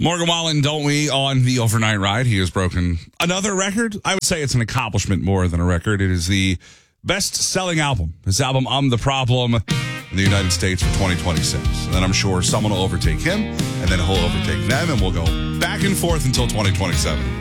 Morgan Wallen, don't we, on the overnight ride? He has broken another record. I would say it's an accomplishment more than a record. It is the best-selling album. His album, I'm the Problem, in the United States for 2026. And then I'm sure someone will overtake him, and then he'll overtake them, and we'll go back and forth until 2027.